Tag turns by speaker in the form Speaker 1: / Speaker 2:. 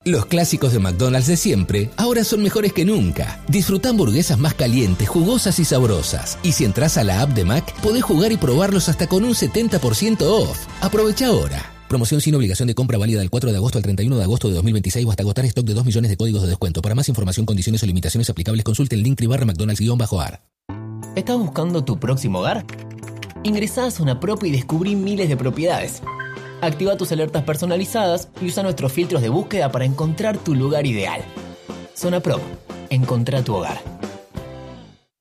Speaker 1: Los clásicos de McDonald's de siempre ahora son mejores que nunca. Disfruta hamburguesas más calientes, jugosas y sabrosas. Y si entras a la app de Mac, podés jugar y probarlos hasta con un 70% off. Aprovecha ahora. Promoción sin obligación de compra válida del 4 de agosto al 31 de agosto de 2026 o hasta agotar stock de 2 millones de códigos de descuento. Para más información, condiciones o limitaciones aplicables, consulte el link /McDonald's-AR.
Speaker 2: ¿Estás buscando tu próximo hogar? Ingresá a Zona Prop y descubrí miles de propiedades. Activa tus alertas personalizadas y usa nuestros filtros de búsqueda para encontrar tu lugar ideal. Zona Prop. Encontrá tu hogar.